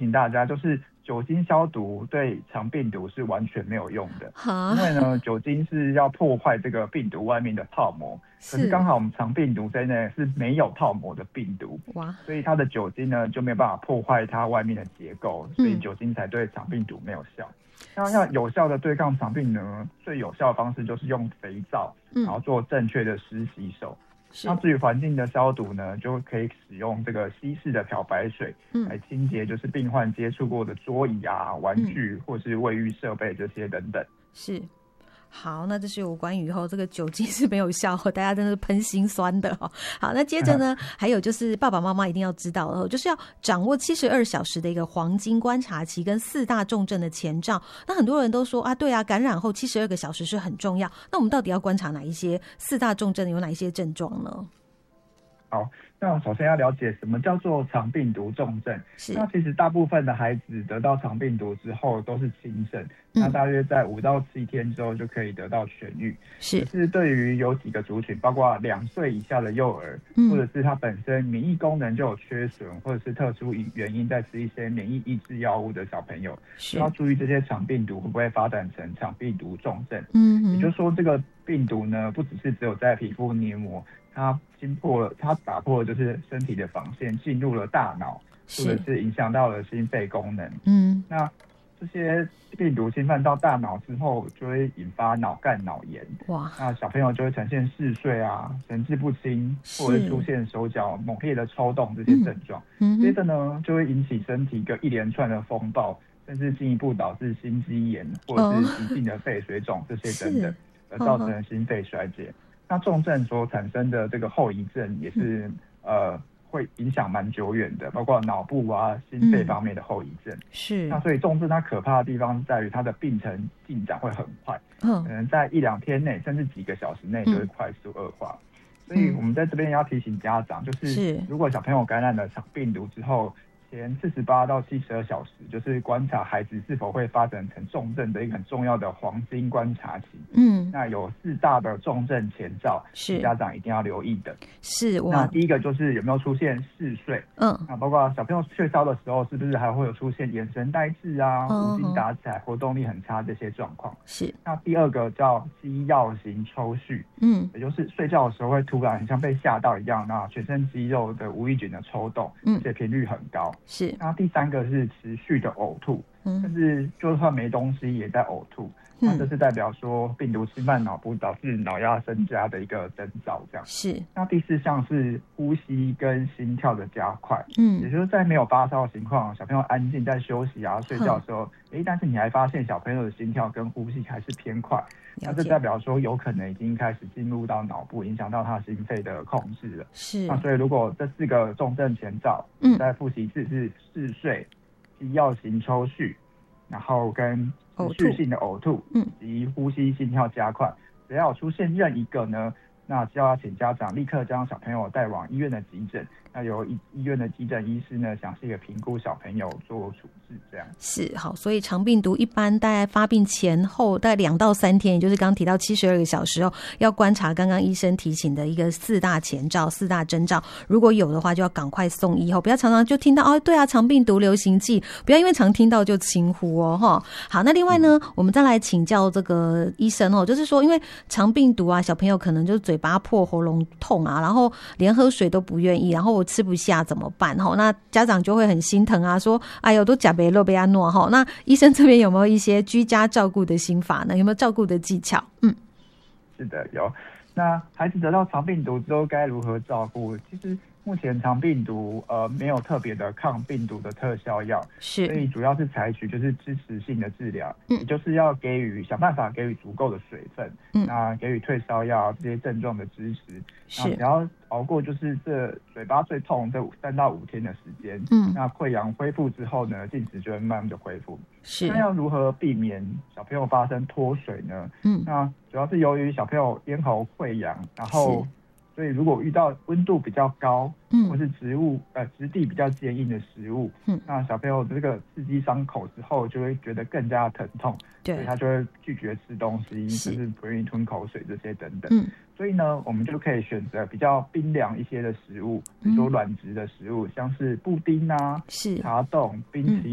醒大家，就是酒精消毒对肠病毒是完全没有用的，因为呢，酒精是要破坏这个病毒外面的泡膜，可是刚好我们肠病毒在内是没有泡膜的病毒，所以它的酒精呢就没有办法破坏它外面的结构，所以酒精才对肠病毒没有效。那要有效的对抗肠病毒呢，最有效的方式就是用肥皂，然后做正确的湿洗手。那至于环境的消毒呢，就可以使用这个稀释的漂白水来清洁，就是病患接触过的桌椅啊、玩具或是卫浴设备这些等等。 是。好，那这是有关于这个酒精是没有效，大家真的是喷心酸的。好，那接着呢，还有就是爸爸妈妈一定要知道就是要掌握72小时的一个黄金观察期跟4大重症的前兆。那很多人都说对啊，感染后72个小时是很重要。那我们到底要观察哪一些4大重症，有哪一些症状呢？ 好，那首先要了解什么叫做肠病毒重症。那其实大部分的孩子得到肠病毒之后都是轻症，那大约在5到7天之后就可以得到痊愈。可是对于有几个族群，包括2岁以下的幼儿，或者是他本身免疫功能就有缺损，或者是特殊原因在吃一些免疫抑制药物的小朋友，就要注意这些肠病毒会不会发展成肠病毒重症。也就是说这个病毒呢，不只是只有在皮肤黏膜，它打破了就是身体的防线，进入了大脑，或者是影响到了心肺功能。那这些病毒侵犯到大脑之后，就会引发脑干脑炎。那小朋友就会呈现嗜睡啊、神志不清，或者出现手脚猛烈的抽动这些症状。接着呢，就会引起身体一连串的风暴，甚至进一步导致心肌炎或者是急性的肺水肿这些等等，而造成心肺衰竭。那重症所产生的这个后遗症也是会影响蛮久远的，包括脑部啊、心肺方面的后遗症。那所以重症它可怕的地方在于它的病程进展会很快，可能在1-2天内，甚至几个小时内就会快速恶化。所以我们在这边要提醒家长，就是如果小朋友感染了肠病毒之后，前48到72小时，就是观察孩子是否会发展成重症的一个很重要的黄金观察期。那有4大的重症前兆，是家长一定要留意的。那第一个就是有没有出现嗜睡，那包括小朋友雀烧的时候，是不是还会有出现眼神呆滞啊、无精打采、活动力很差这些状况。那第二个叫肌药型抽搐，也就是睡觉的时候会突然很像被吓到一样，那全身肌肉的无意识的抽动，而且频率很高。那第三个是持续的呕吐，甚至就算没东西也在呕吐。那这是代表说病毒侵犯脑部，导致脑压增加的一个征兆。这样那第4项是呼吸跟心跳的加快，也就是在没有发烧的情况，小朋友安静在休息啊、睡觉的时候，但是你还发现小朋友的心跳跟呼吸还是偏快，那这代表说有可能已经开始进入到脑部，影响到他心肺的控制了。那所以如果这4个重症前兆，再复习一次是嗜睡、肌药型抽搐，然后跟持续性的呕吐，及呼吸心跳加快，只要有出现任一个呢，那就要请家长立刻将小朋友带往医院的急诊，那由医院的急诊医师呢详细的评估小朋友做处置。这样好，所以肠病毒一般大概发病前后大概2到3天，也就是刚刚提到72个小时要观察刚刚医生提醒的一个4大前兆、4大征兆，如果有的话就要赶快送医不要常常就听到对啊肠病毒流行季，不要因为常听到就轻忽好，那另外呢，我们再来请教这个医生就是说因为肠病毒啊，小朋友可能就嘴巴破、喉咙痛啊，然后连喝水都不愿意，然后我吃不下怎么办那家长就会很心疼啊，说哎呦都假贝洛贝亚诺那医生这边有没有一些居家照顾的心法呢？有没有照顾的技巧？ 是的，有。那孩子得到肠病毒之后该如何照顾？其实目前肠病毒没有特别的抗病毒的特效药，所以主要是采取就是支持性的治疗，也就是要想办法给予足够的水分，那给予退烧药这些症状的支持，那只要熬过就是这嘴巴最痛这3到5天的时间，那溃疡恢复之后呢，进食就会慢慢的恢复。那要如何避免小朋友发生脱水呢？那主要是由于小朋友咽喉溃疡，然后所以如果遇到温度比较高，或是质地比较坚硬的食物，那小朋友这个刺激伤口之后就会觉得更加疼痛，所以他就会拒绝吃东西，就是不愿意吞口水这些等等。所以呢，我们就可以选择比较冰凉一些的食物，比如说软质的食物，像是布丁啊、茶冻、冰淇